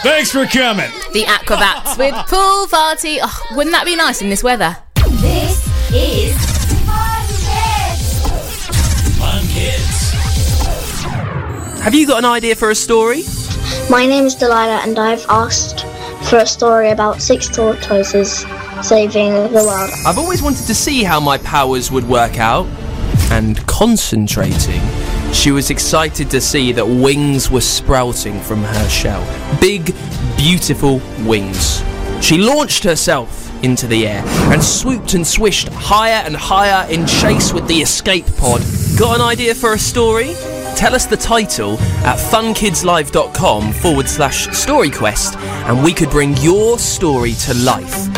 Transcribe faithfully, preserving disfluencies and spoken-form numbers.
Thanks for coming. The Aquabats with Pool Party. Oh, wouldn't that be nice in this weather? This is Fun Kids. Fun Kids. Have you got an idea for a story? My name is Delilah and I've asked for a story about six tortoises saving the world. I've always wanted to see how my powers would work out. And concentrating, she was excited to see that wings were sprouting from her shell. Big, beautiful wings. She launched herself into the air and swooped and swished higher and higher in chase with the escape pod. Got an idea for a story? Tell us the title at funkidslive.com forward slash storyquest and we could bring your story to life.